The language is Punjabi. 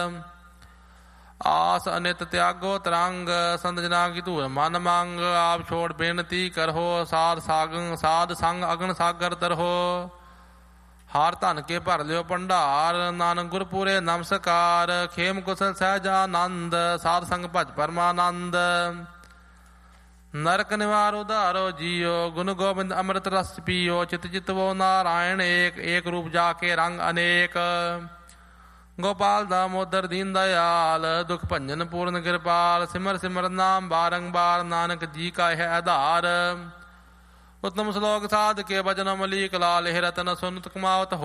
ਆਸ ਅਨਿਤ ਤਿਆਗੋ ਤਰੰਗ, ਸੰਤ ਜਨਾ ਕੀ ਧੂਰ ਮਨ ਮੰਗ। ਆਪ ਛੋੜ ਬੇਨਤੀ ਕਰੋ, ਸਾਧ ਸੰਗ ਅਗਨ ਸਾਗਰ ਤਰਹੋ। ਹਾਰ ਧਨ ਕੇ ਭਰ ਲਿਓ ਭੰਡਾਰ, ਨਾਨਕ ਗੁਰਪੂਰੇ ਨਮਸਕਾਰ। ਖੇਮ ਕੁਸਲ ਸਹਿਜ ਆਨੰਦ, ਸਾਧ ਸੰਗ ਭਜ ਪਰਮਾਨੰਦ। ਨਰਕ ਨਿਵਾਰ ਉਧਾਰੋ ਜੀਓ, ਗੁਣ ਗੋਬਿੰਦ ਅੰਮ੍ਰਿਤ ਰਸ ਪੀਓ। ਚਿਤ ਚਿਤਵੋ ਨਾਰਾਇਣ ਏਕ, ਏਕ ਰੂਪ ਜਾ ਕੇ ਰੰਗ ਅਨੇਕ। ਗੋਪਾਲ ਦਾਮੋਦਰ ਦੀਨ ਦਇਆਲ, ਦੁਖ ਭੰਜਨ ਪੂਰਨ ਕਿਰਪਾਲ। ਸਿਮਰ ਸਿਮਰ ਨਾਮ ਬਾਰੰਬਾਰ, ਨਾਨਕ ਜੀ ਕਾ ਹੈ ਆਧਾਰ। ਉਤਮ ਸ਼ਲੋਕ ਸਾਧ ਕੇ ਬਚਨ ਅਮਲੀਕ ਲਾਲ। ਇਹ ਰਤਨ ਸੁਨਤ ਕਮਾਵਤ